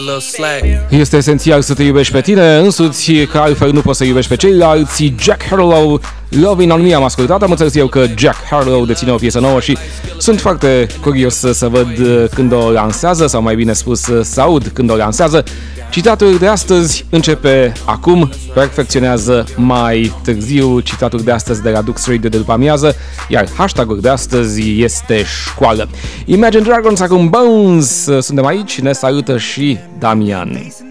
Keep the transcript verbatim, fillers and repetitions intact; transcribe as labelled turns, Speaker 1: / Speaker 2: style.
Speaker 1: Este esențial să te iubești pe tine însuți, că altfel nu poți să iubești pe ceilalți. Jack Harlow, Lovin' on Me am ascultat, am înțeles eu că Jack Harlow deține o piesă nouă și sunt foarte curios să văd când o lansează, sau mai bine spus să aud când o lansează. Citatul de astăzi începe acum, perfecționează mai târziu. Citatul de astăzi de la Dux Radio de după amiază, iar hashtagul de astăzi este școală. Imagine Dragons, acum Bones, suntem aici, ne salută și Damian.